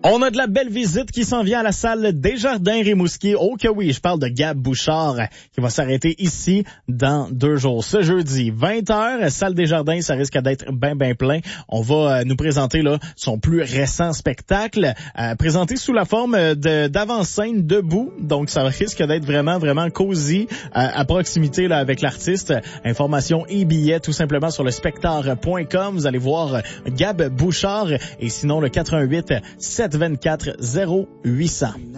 On a de la belle visite qui s'en vient à la salle Desjardins Rimouski. Oh que oui, je parle de Gab Bouchard qui va s'arrêter ici dans 2 jours. Ce jeudi, 20h, salle Desjardins, ça risque d'être ben plein. On va nous présenter là son plus récent spectacle, présenté sous la forme d'avant-scène debout. Donc ça risque d'être vraiment cosy, à proximité là avec l'artiste. Informations et billets tout simplement sur le spectacle.com. Vous allez voir Gab Bouchard et sinon le 88 724 0800.